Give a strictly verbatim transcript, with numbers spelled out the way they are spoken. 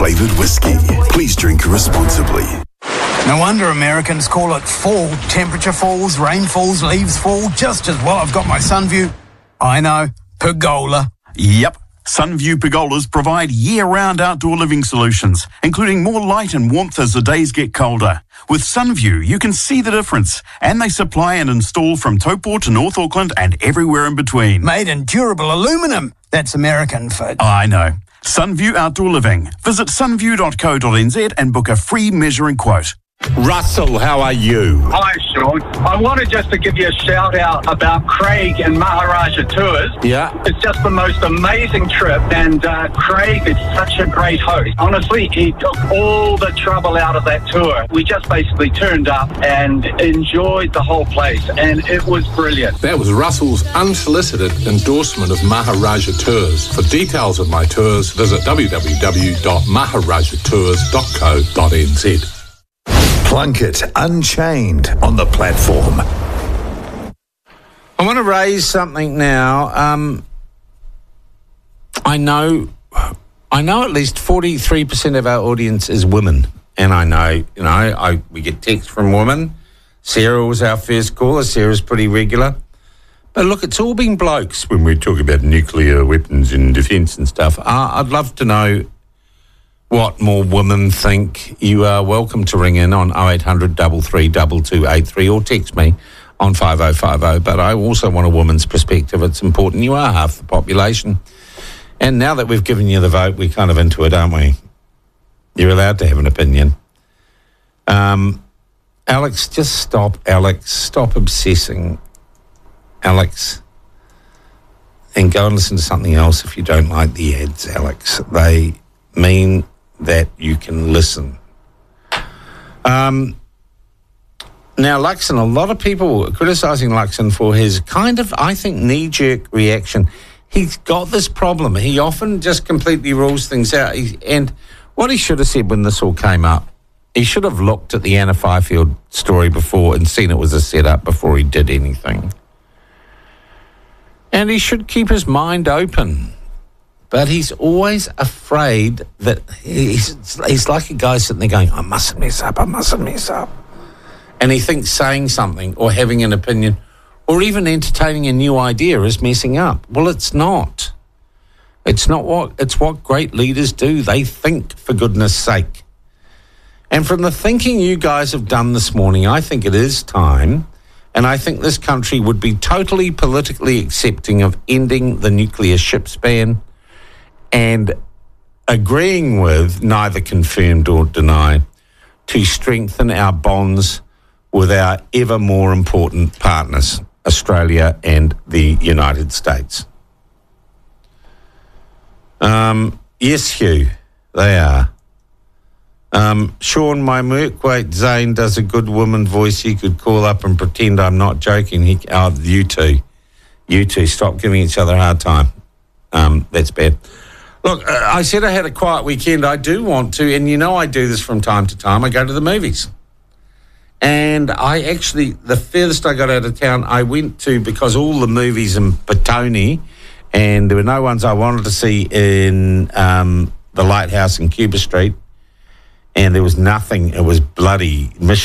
flavoured whiskey. Please drink responsibly. No wonder Americans call it fall. Temperature falls, rain falls, leaves fall, just as well I've got my Sunview. I know, pergola. Yep. Sunview pergolas provide year-round outdoor living solutions, including more light and warmth as the days get colder. With Sunview, you can see the difference, and they supply and install from Taupo to North Auckland and everywhere in between. Made in durable aluminum. That's American for... I know. Sunview Outdoor Living. Visit sunview dot co dot n z and book a free measuring quote. Russell, how are you? Hi, Sean. I wanted just to give you a shout out about Craig and Maharaja Tours. Yeah. It's just the most amazing trip, and uh, Craig is such a great host. Honestly, he took all the trouble out of that tour. We just basically turned up and enjoyed the whole place, and it was brilliant. That was Russell's unsolicited endorsement of Maharaja Tours. For details of my tours, visit w w w dot maharaja tours dot co dot n z. Plunkett Unchained on the platform. I want to raise something now. Um, I know, I know at least forty-three percent of our audience is women, and I know, you know, I we get texts from women. Sarah was our first caller. Sarah's pretty regular, but look, it's all been blokes when we talk about nuclear weapons and defence and stuff. Uh, I'd love to know what more women think. You are welcome to ring in on oh eight hundred, three three two two eight three or text me on five oh five oh. But I also want a woman's perspective. It's important. You are half the population. And now that we've given you the vote, we're kind of into it, aren't we? You're allowed to have an opinion. Um, Alex, just stop, Alex. Stop obsessing, Alex. And go and listen to something else if you don't like the ads, Alex. They mean that you can listen. Um, now, Luxon, a lot of people are criticising Luxon for his kind of, I think, knee-jerk reaction. He's got this problem. He often just completely rules things out. He, and what he should have said when this all came up, he should have looked at the Anna Fifield story before and seen it was a setup before he did anything. And he should keep his mind open. But he's always afraid that he's, he's like a guy sitting there going, I mustn't mess up, I mustn't mess up. And he thinks saying something or having an opinion or even entertaining a new idea is messing up. Well, it's not. It's not what, it's what great leaders do. They think, for goodness sake. And from the thinking you guys have done this morning, I think it is time, and I think this country would be totally politically accepting of ending the nuclear ships ban and agreeing with, neither confirmed or denied, to strengthen our bonds with our ever more important partners, Australia and the United States. Um, yes, Hugh, they are. Um, Sean, my Merkweight Zane does a good woman voice. He could call up and pretend I'm not joking. He, oh, you two, you two, stop giving each other a hard time. Um, that's bad. Look, uh, I said I had a quiet weekend. I do want to, and you know I do this from time to time. I go to the movies. And I actually, the furthest I got out of town, I went to, because all the movies in Petone, and there were no ones I wanted to see in um, the Lighthouse in Cuba Street, and there was nothing. It was bloody Mission